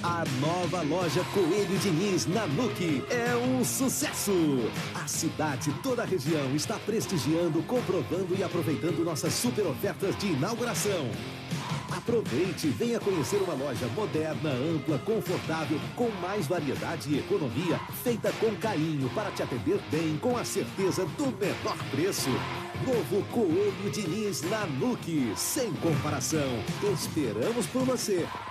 A nova loja Coelho Diniz na NUC é um sucesso! A cidade, toda a região está prestigiando, comprovando e aproveitando nossas super ofertas de inauguração. Aproveite e venha conhecer uma loja moderna, ampla, confortável, com mais variedade e economia, feita com carinho para te atender bem, com a certeza do menor preço. Novo Coelho Diniz na NUC, sem comparação. Esperamos por você.